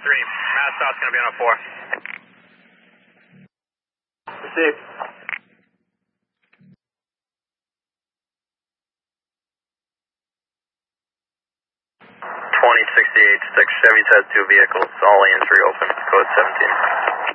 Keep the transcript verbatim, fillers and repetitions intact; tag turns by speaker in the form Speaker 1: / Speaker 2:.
Speaker 1: three. Mass Stout's going to be on a four.
Speaker 2: Received.
Speaker 3: twenty sixty-eight, six Chevy has two vehicles, all lanes reopen, code seventeen.